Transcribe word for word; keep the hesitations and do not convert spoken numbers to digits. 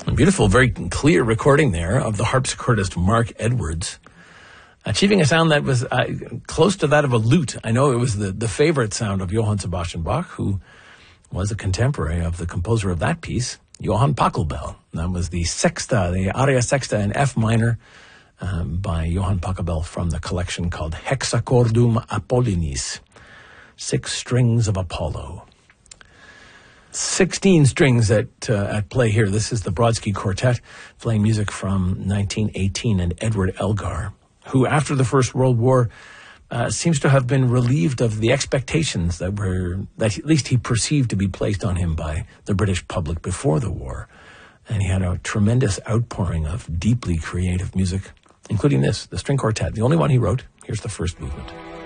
A beautiful, very clear recording there of the harpsichordist Mark Edwards, achieving a sound that was uh, close to that of a lute. I know it was the, the favorite sound of Johann Sebastian Bach, who was a contemporary of the composer of that piece, Johann Pachelbel. That was the sexta, the aria sexta in F minor um, by Johann Pachelbel from the collection called Hexachordum Apollinis, Six Strings of Apollo. Sixteen strings at uh, at play here. This is the Brodsky Quartet playing music from nineteen eighteen, and Edward Elgar, who after the First World War uh, seems to have been relieved of the expectations that were that at least he perceived to be placed on him by the British public before the war, and he had a tremendous outpouring of deeply creative music, including this, the string quartet, the only one he wrote. Here's the first movement.